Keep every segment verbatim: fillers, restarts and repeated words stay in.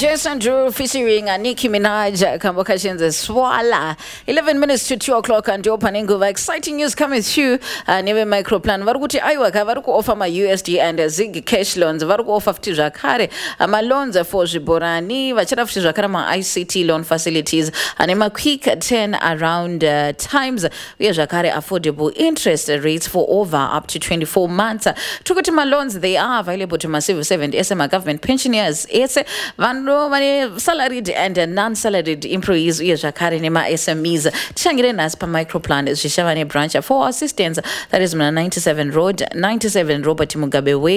Jason Drew featuring uh, Nicki Minaj, Kamboka Shenze Swala. eleven minutes to two o'clock and opening of exciting news coming through. Uh, Neve Microplan, Varukuti Aiwaka, Varuku offer my U S D and uh, Zig cash loans, Varuku offer Ftijakare, my loans for Jiborani, Vachara Ftijakara, my I C T loan facilities, and a quick turn around uh, times. We are Jakare affordable interest rates for over up to twenty-four months. Tukutima loans, they are available to my civil servant, S M A government pensioners, it's Vano many salaried and non-salaried employees uye zvakare nema S M Es tishangire nhasi paMicroplan zvishavane branch for assistance that is ninety-seven Road, ninety-seven Robert Mugabe Way,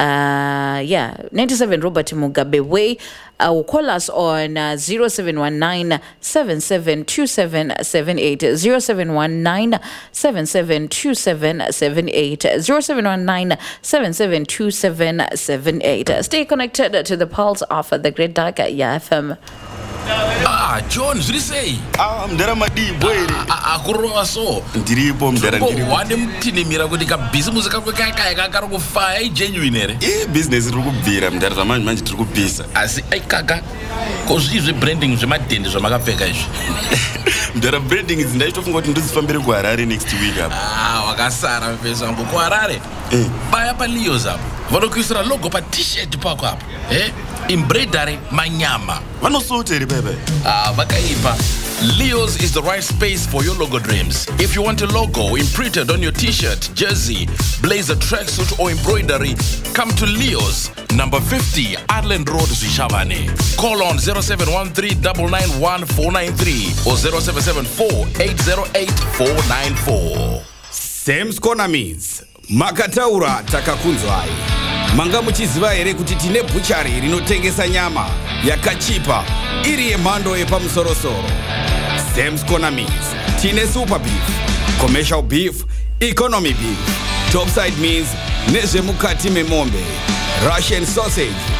uh yeah ninety-seven Robert Mugabe Way. Uh, will call us on uh, zero seven one nine seven seven two seven seven eight, zero seven one nine seven seven two seven seven eight, zero seven one nine seven seven two seven seven eight. Stay connected to the pulse of the Great Dark Yeah F M. Ah, John, what do you say? Ah, mdara madi boy. Ah, akuroa so. Ndiripo mdara ndiripo. Wade mtini mira kuti ka business kako kaka kakaro ku fire genuine ere. Eh, business iri kubvira mdara zamanje manje tiri kubisa. Asi ai kaka. Kozi zve branding zve madende zve makapfeka izvi. Mdara branding is ndaitofunga kuti ndozifambire ku Harare next week apa. Ah, wakasara mpesa ngo ku Harare. Eh, baya pa Leos apa. Vanokuisira logo pa t-shirt pako apa. Eh? Embroidery manyama. Vanosoteri bebe. Ah, vakaipa. Leos is the right space for your logo dreams. If you want a logo imprinted on your t-shirt, jersey, blazer, tracksuit or embroidery, come to Leos, number fifty, Adland Road, Zvishavane. Call on zero seven one three nine nine one four nine three or zero seven seven four eight zero eight four nine four. Sam's Corner means Makataura Takakunzwai. Manga muchiziva here kuti tine buchari rinotengesa nyama yakachipa iri yemhando yepamusorosoro. Sam's Corner means tine super beef, commercial beef, economy beef. Topside means nezvemukati memombe, Russian sausage,